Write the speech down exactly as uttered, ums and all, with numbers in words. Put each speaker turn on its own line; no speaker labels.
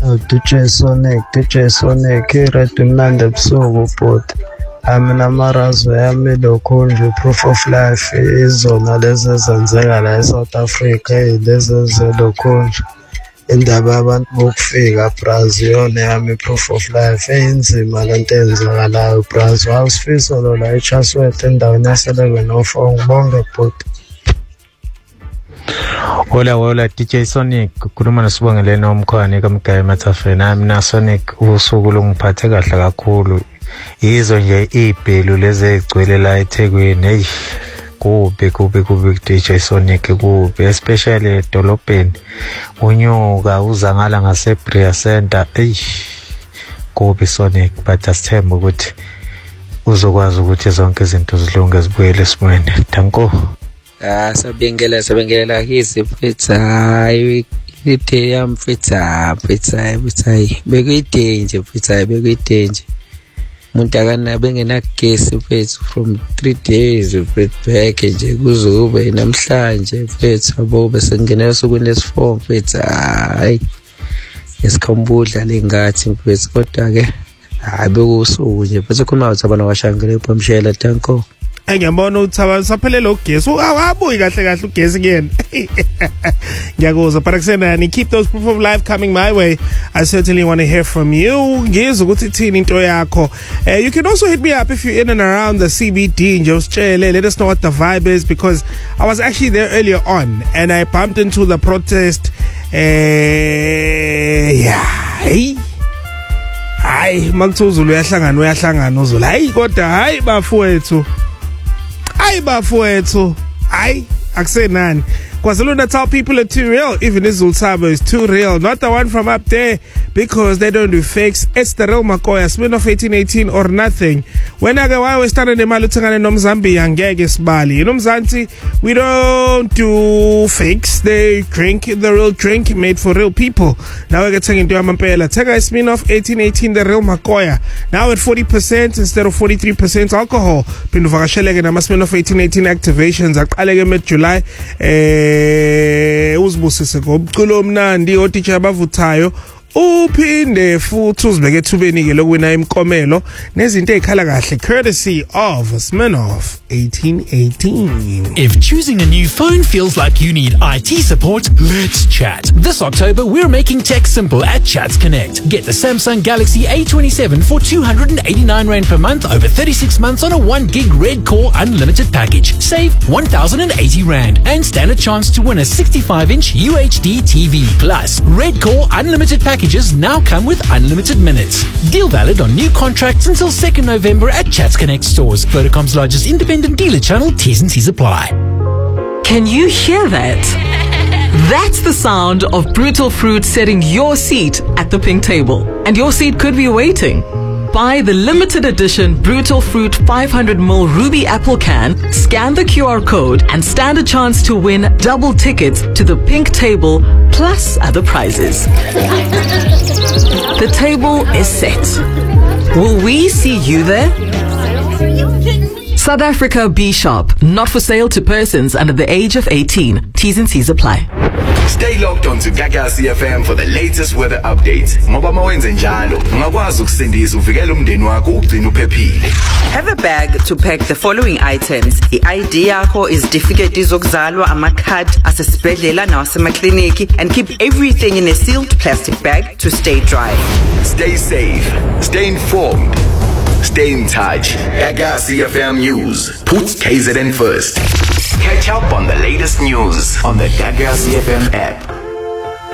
D J Sonic, D J Sonic, iredu mnandi ebusuku bhuti. Mina marazo yami lokhu nje proof of life izona lezi ezenzeka la eSouth Africa lezi ezilokhu nje. Indaba yabantu bokufika Brazil yona yami proof of life eyinzima lento eyenzakalayo Brazil. Awusifiso lo la eChasworth endaweni yase-eleven oh four ngibonge bhuti.
Hola hola D J Sonic, kukhuluma noSibongeleni Omkhwane kaMgaya Mathafeni. Nami na Sonic usuku lungiphathe kahle kakhulu. Yizo nje ibhelu lezi egcwele la eThekwini. Hey, kubi kubi kubi D J Sonic kubi, especially edolobheni. Unyuka uzangala ngaseBrea Center. Hey, kubi Sonic, but asithemba ukuthi uzokwazi ukuthi zonke izinto zilunge zibuyele esimweni. Danko.
Ah, sabengela sabengela hisi pizza hayi ite yam pizza pizza pizza bekuyide nje pizza bekuyide nje umuntu akana bengena gesi pizza from three days back nje kuzube namhlanje pizza bobe sengenela usuku lesi-four pizza hayi esikhambudla lengathi pizza kodwa ke hayi bekusuku nje pizza khona ukuthi abantu bashangele phomshela Danko.
Engiyabona uthaba saphelele ugesi awabuyi kahle kahle ugesi kuyena. Ngiyakuzwa but akusenani, keep those proof of life coming my way. I certainly want to hear from you. Ngizwe ukuthi thini into yakho. Uh, you can also hit me up if you're in and around the C B D. Just let us know what the vibe is, because I was actually there earlier on and I bumped into the protest. Uh, yeah. Hey. Hayi makuzulu uyahlangana uyahlangana uzulu. Hayi kodwa hayi bafowethu. Hayi bafowethu. Hayi akusenani. KwaZulu-Natal people are too real. Even iZulu-Thabo is too real. Not the one from up there, because they don't do fakes. It's the real Makoya, Smirnoff eighteen eighteen or nothing. When I go, I was standing in Malutangane Nomzambi and Gages Bali. You know, Mzanti, we don't do fakes. They drink the real drink made for real people. Now we're getting into Amampela. Take a Smirnoff eighteen eighteen, the real Makoya. Now at forty percent instead of forty-three percent alcohol. Pindu Vakashelege na Smirnoff eighteen eighteen activations. Akalege met July. Eh, uzibusise ngomculo omnandi otitsha abavuthayo uphinde futhi uzibeke ethubeni ke lokwena imkomelo nezinto ezikhala kahle, courtesy of Smirnoff eighteen eighteen.
If choosing a new phone feels like you need I T support, let's chat. This October, we're making tech simple at Chats Connect. Get the Samsung Galaxy A twenty-seven for two hundred eighty-nine rand per month over thirty-six months on a one gig Red Core unlimited package. Save one thousand eighty rand and stand a chance to win a sixty-five inch U H D T V. Plus, Red Core unlimited packages now come with unlimited minutes. Deal valid on new contracts until second November at Chats Connect stores. Vodacom's largest independent dealer channel. T's and C's apply.
Can you hear that? That's the sound of Brutal Fruit setting your seat at the pink table. And your seat could be waiting. Buy the limited edition Brutal Fruit five hundred milliliter Ruby Apple can, scan the Q R code, and stand a chance to win double tickets to the pink table plus other prizes. The table is set. Will we see you there? South Africa B Shop, not for sale to persons under the age of eighteen. T's and C's apply.
Stay locked on to Gagasi F M for the latest weather updates. Ngoba mawenze njalo, ungakwazi ukusindisa uvikele umndeni wakho ugcina uphephile.
Have a bag to pack the following items. I D yakho, izitifiketi zokuzalwa, amakhadi asesibhedlela nawasemakliniki, and keep everything in a sealed plastic bag to stay dry.
Stay safe, stay informed, stay in touch. Gagasi F M News puts K Z N first. Catch up on the latest news on the Gagasi F M app.